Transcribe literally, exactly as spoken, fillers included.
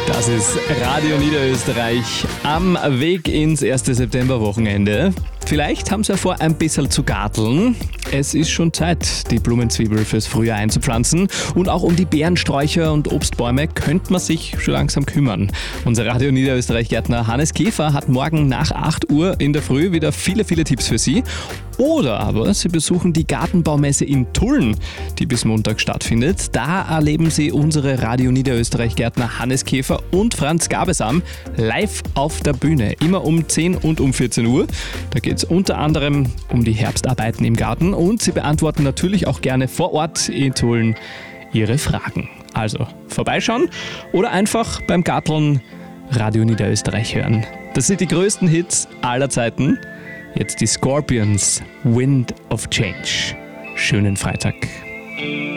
Das ist Radio Niederösterreich am Weg ins erste Septemberwochenende. Vielleicht haben Sie ja vor, ein bisschen zu garteln. Es ist schon Zeit, die Blumenzwiebel fürs Frühjahr einzupflanzen. Und auch um die Beerensträucher und Obstbäume könnte man sich schon langsam kümmern. Unser Radio Niederösterreich-Gärtner Hannes Käfer hat morgen nach acht Uhr in der Früh wieder viele, viele Tipps für Sie. Oder aber Sie besuchen die Gartenbaumesse in Tulln, die bis Montag stattfindet. Da erleben Sie unsere Radio Niederösterreich-Gärtner Hannes Käfer und Franz Gabesam live auf der Bühne. Immer um zehn und um vierzehn Uhr. Da geht es unter anderem um die Herbstarbeiten im Garten und sie beantworten natürlich auch gerne vor Ort in Tulln Ihre Fragen. Also vorbeischauen oder einfach beim Garteln Radio Niederösterreich hören. Das sind die größten Hits aller Zeiten. Jetzt die Scorpions, Wind of Change. Schönen Freitag.